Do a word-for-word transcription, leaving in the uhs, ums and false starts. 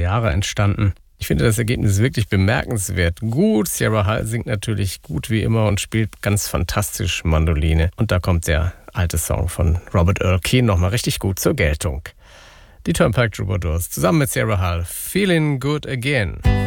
Jahre entstanden. Ich finde das Ergebnis wirklich bemerkenswert gut. Sierra Hull singt natürlich gut wie immer und spielt ganz fantastisch Mandoline. Und da kommt der alte Song von Robert Earl Keen nochmal richtig gut zur Geltung. Die Turnpike Troubadours zusammen mit Sierra Hull, Feeling Good Again.